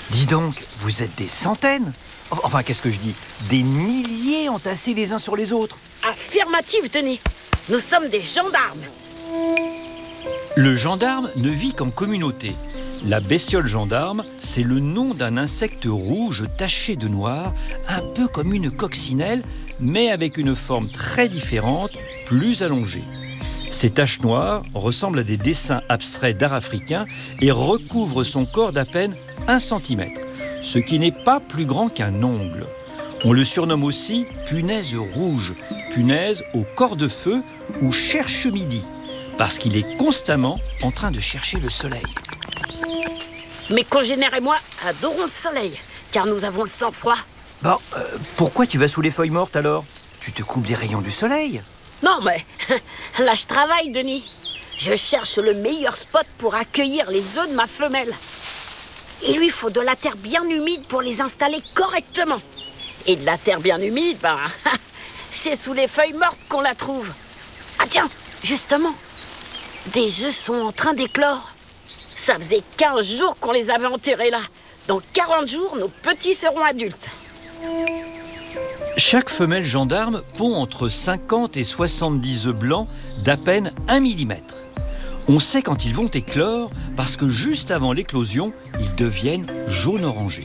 Dis donc, vous êtes des centaines? Enfin, qu'est-ce que je dis? Des milliers entassés les uns sur les autres. Affirmatif, Denis. Nous sommes des gendarmes. Le gendarme ne vit qu'en communauté. La bestiole gendarme, c'est le nom d'un insecte rouge taché de noir, un peu comme une coccinelle, mais avec une forme très différente, plus allongée. Ces taches noires ressemblent à des dessins abstraits d'art africain et recouvrent son corps d'à peine 1 cm, ce qui n'est pas plus grand qu'un ongle. On le surnomme aussi punaise rouge, punaise au corps de feu ou cherche-midi, parce qu'il est constamment en train de chercher le soleil. Mes congénères et moi adorons le soleil, car nous avons le sang froid. Bon, pourquoi tu vas sous les feuilles mortes alors? Tu te coupes des rayons du soleil? Non, mais là je travaille, Denis. Je cherche le meilleur spot pour accueillir les œufs de ma femelle. Il lui faut de la terre bien humide pour les installer correctement. Et de la terre bien humide, c'est sous les feuilles mortes qu'on la trouve. Ah tiens, justement, des œufs sont en train d'éclore. Ça faisait 15 jours qu'on les avait enterrés là. Dans 40 jours, nos petits seront adultes. Chaque femelle gendarme pond entre 50 et 70 œufs blancs d'à peine 1 mm. On sait quand ils vont éclore parce que juste avant l'éclosion, ils deviennent jaune-orangé.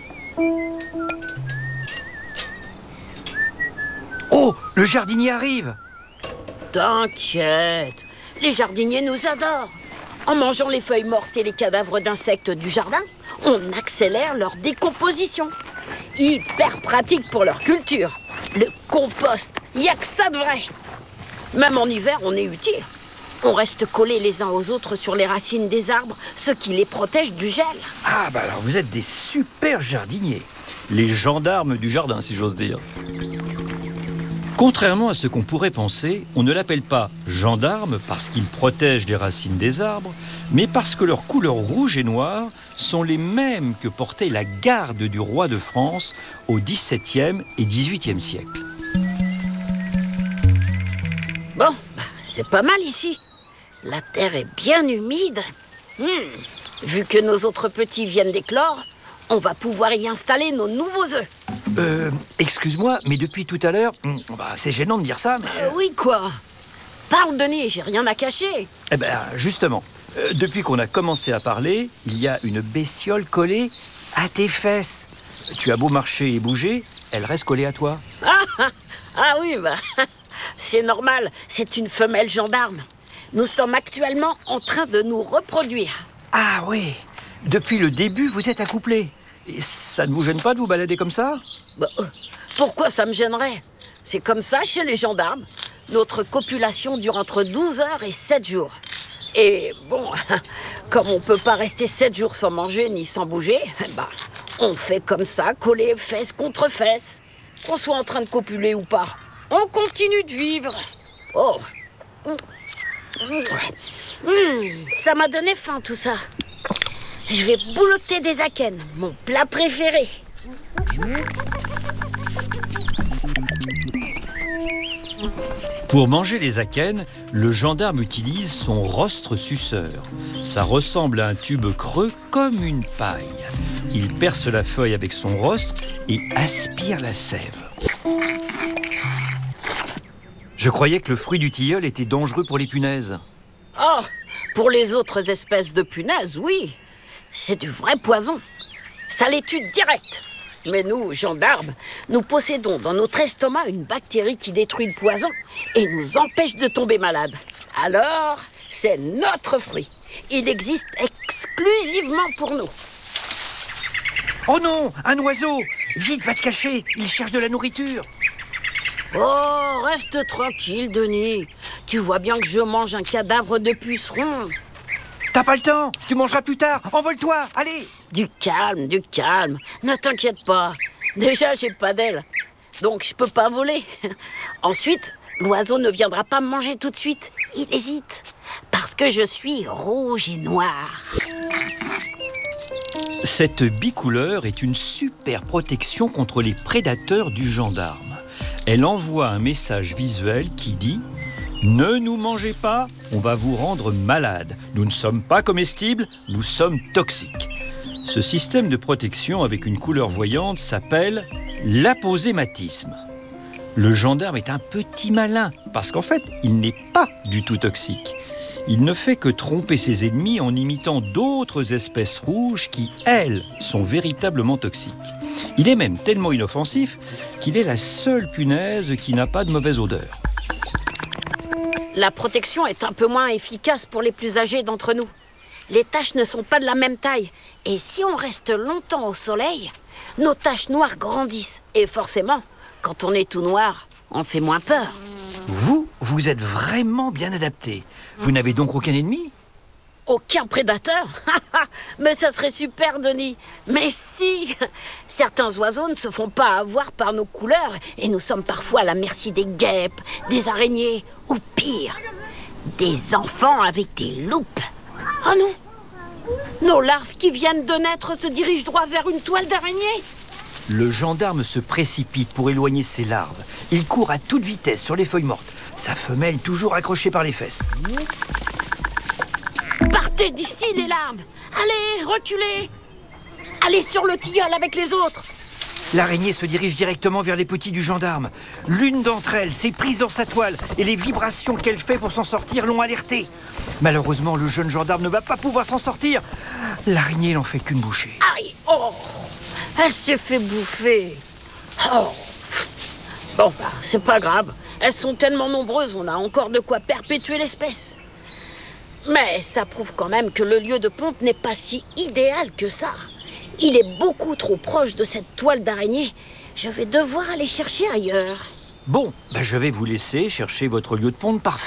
Oh, le jardinier arrive! T'inquiète, les jardiniers nous adorent. En mangeant les feuilles mortes et les cadavres d'insectes du jardin, on accélère leur décomposition. Hyper pratique pour leur culture. Le compost, y a que ça de vrai. Même en hiver, on est utile. On reste collés les uns aux autres sur les racines des arbres, ce qui les protège du gel. Ah, bah alors vous êtes des super jardiniers. Les gendarmes du jardin, si j'ose dire. Contrairement à ce qu'on pourrait penser, on ne l'appelle pas gendarme parce qu'ils protègent les racines des arbres, mais parce que leurs couleurs rouge et noire sont les mêmes que portait la garde du roi de France au XVIIe et XVIIIe siècle. Bon, c'est pas mal ici. La terre est bien humide. Vu que nos autres petits viennent d'éclore, on va pouvoir y installer nos nouveaux œufs. Excuse-moi, mais depuis tout à l'heure, c'est gênant de dire ça, mais... Oui, quoi? Parle, Denis, j'ai rien à cacher. Eh ben, justement, depuis qu'on a commencé à parler, il y a une bestiole collée à tes fesses. Tu as beau marcher et bouger, elle reste collée à toi. Ah oui, c'est normal, c'est une femelle gendarme. Nous sommes actuellement en train de nous reproduire. Ah oui, depuis le début, vous êtes accouplés. Et ça ne vous gêne pas de vous balader comme ça? Pourquoi ça me gênerait? C'est comme ça chez les gendarmes. Notre copulation dure entre 12 heures et 7 jours. Et bon, comme on ne peut pas rester 7 jours sans manger ni sans bouger, on fait comme ça, collé fesse contre fesse. Qu'on soit en train de copuler ou pas, on continue de vivre. Oh, ça m'a donné faim tout ça. Je vais boulotter des akènes, mon plat préféré. Pour manger les akènes, le gendarme utilise son rostre suceur. Ça ressemble à un tube creux comme une paille. Il perce la feuille avec son rostre et aspire la sève. Je croyais que le fruit du tilleul était dangereux pour les punaises. Oh, pour les autres espèces de punaises, oui. C'est du vrai poison. Ça les tue direct. Mais nous, gendarmes, nous possédons dans notre estomac une bactérie qui détruit le poison et nous empêche de tomber malade. Alors, c'est notre fruit. Il existe exclusivement pour nous. Oh non, un oiseau! Vite, va te cacher, il cherche de la nourriture. Oh, reste tranquille, Denis. Tu vois bien que je mange un cadavre de puceron. T'as pas le temps, tu mangeras plus tard, envole-toi, allez! Du calme, ne t'inquiète pas. Déjà, j'ai pas d'aile, donc je peux pas voler. Ensuite, l'oiseau ne viendra pas me manger tout de suite. Il hésite, parce que je suis rouge et noir. Cette bicouleur est une super protection contre les prédateurs du gendarme. Elle envoie un message visuel qui dit « Ne nous mangez pas, on va vous rendre malade. Nous ne sommes pas comestibles, nous sommes toxiques. » Ce système de protection avec une couleur voyante s'appelle l'aposématisme. Le gendarme est un petit malin parce qu'en fait, il n'est pas du tout toxique. Il ne fait que tromper ses ennemis en imitant d'autres espèces rouges qui, elles, sont véritablement toxiques. Il est même tellement inoffensif qu'il est la seule punaise qui n'a pas de mauvaise odeur. La protection est un peu moins efficace pour les plus âgés d'entre nous. Les taches ne sont pas de la même taille. Et si on reste longtemps au soleil, nos taches noires grandissent. Et forcément, quand on est tout noir, on fait moins peur. Vous êtes vraiment bien adapté. Vous n'avez donc aucun ennemi ? Aucun prédateur? Mais ça serait super, Denis. Mais si! Certains oiseaux ne se font pas avoir par nos couleurs et nous sommes parfois à la merci des guêpes, des araignées ou pire, des enfants avec des loupes. Oh non! Nos larves qui viennent de naître se dirigent droit vers une toile d'araignée. Le gendarme se précipite pour éloigner ses larves. Il court à toute vitesse sur les feuilles mortes, sa femelle toujours accrochée par les fesses. Partez d'ici, les larves! Allez, reculez! Allez sur le tilleul avec les autres! L'araignée se dirige directement vers les petits du gendarme. L'une d'entre elles s'est prise dans sa toile et les vibrations qu'elle fait pour s'en sortir l'ont alerté. Malheureusement, le jeune gendarme ne va pas pouvoir s'en sortir. L'araignée n'en fait qu'une bouchée. Aïe! Oh! Elle s'est fait bouffer! Oh! Bon, c'est pas grave. Elles sont tellement nombreuses, on a encore de quoi perpétuer l'espèce. Mais ça prouve quand même que le lieu de ponte n'est pas si idéal que ça. Il est beaucoup trop proche de cette toile d'araignée. Je vais devoir aller chercher ailleurs. Bon, je vais vous laisser chercher votre lieu de ponte parfait.